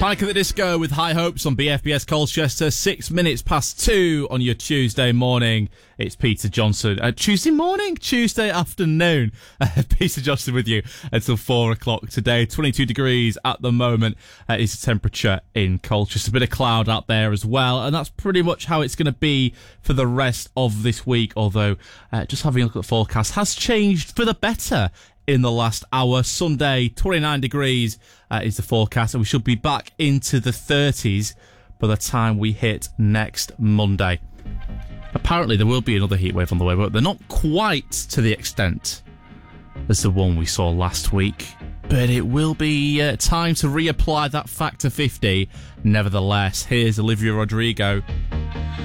Panic at the Disco with High Hopes on BFBS Colchester. 6 minutes past 2 on your Tuesday morning. It's Peter Johnson. Tuesday afternoon. Peter Johnson with you until 4 o'clock today. 22 degrees at the moment is the temperature in Colchester. A bit of cloud out there as well. And that's pretty much how it's going to be for the rest of this week. Although, just having a look at the forecast has changed for the better in the last hour. Sunday, 29 degrees is the forecast, and we should be back into the 30s by the time we hit next Monday. Apparently there will be another heatwave on the way, but they're not quite to the extent as the one we saw last week. But it will be time to reapply that factor 50 nevertheless. Here's Olivia Rodrigo.